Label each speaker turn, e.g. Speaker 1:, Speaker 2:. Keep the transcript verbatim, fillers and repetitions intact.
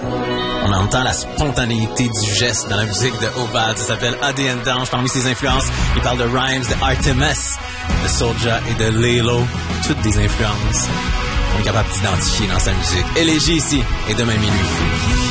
Speaker 1: On entend la spontanéité du geste dans la musique de Obad. Ça s'appelle A D N Dange. Parmi ses influences, il parle de Rhymes, de Artemis, de Soulja et de Lilo. Toutes des influences qu'on est capable d'identifier dans sa musique. Élégie ici et demain minuit.